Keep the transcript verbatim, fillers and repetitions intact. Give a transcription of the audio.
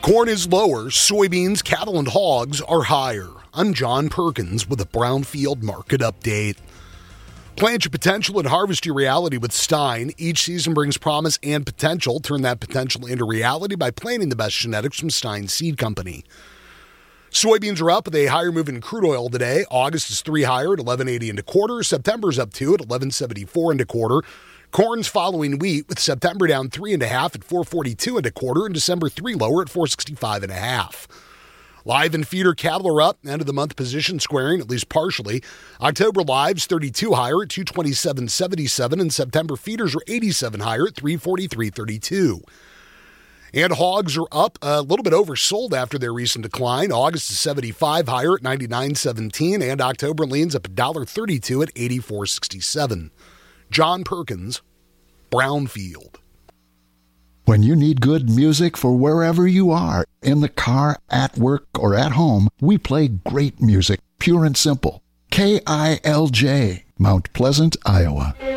Corn is lower, soybeans, cattle, and hogs are higher. I'm John Perkins with a Brownfield Market Update. Plant your potential and harvest your reality with Stein. Each season brings promise and potential. Turn that potential into reality by planting the best genetics from Stein Seed Company. Soybeans are up with a higher move in crude oil today. August is three higher at eleven eighty and a quarter. September's up two at eleven seventy-four and a quarter. Corn's following wheat with September down three and a half at four forty-two and a quarter, and December three lower at four sixty-five and a half. Live and feeder cattle are up. End of the month position squaring, at least partially. October lives thirty-two higher at two twenty-seven seventy-seven, and September feeders are eighty-seven higher at three forty-three thirty-two. And hogs are up, a little bit oversold after their recent decline. August is seventy-five higher at ninety-nine seventeen, and October leans up one thirty-two at eighty-four sixty-seven. John Perkins, Brownfield. When you need good music for wherever you are, in the car, at work, or at home, we play great music, pure and simple. K I L J, Mount Pleasant, Iowa.